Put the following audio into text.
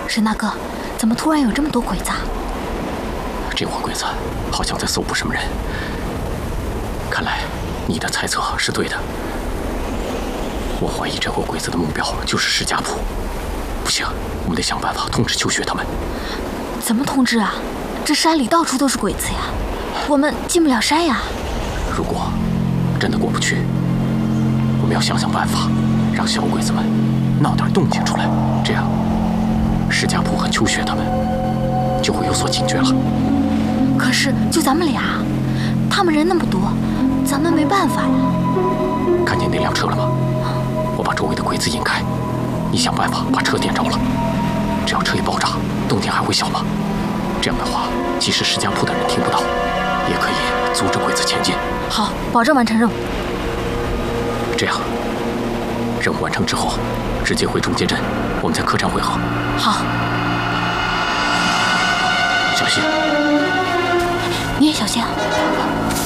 沈大哥，怎么突然有这么多鬼子啊？ 这伙鬼子好像在搜捕什么人。看来你的猜测是对的。我怀疑这伙鬼子的目标就是石家铺。不行，我们得想办法通知秋雪他们。 怎么通知啊？这山里到处都是鬼子呀，我们进不了山呀。 如果真的过不去，我们要想想办法，让小鬼子们闹点动静出来，这样石家铺和秋雪他们就会有所警觉了。 可是就咱们俩，他们人那么多，咱们没办法呀。 看见那辆车了吗？我把周围的鬼子引开，你想办法把车点着了。只要车一爆炸，动静还会小吗？这样的话，即使石家铺的人听不到，也可以阻止鬼子前进。 好，保证完成任务。 这样，任务完成之后，直接回中街镇，我们在客栈会合。 好， 小心， 你也小心啊。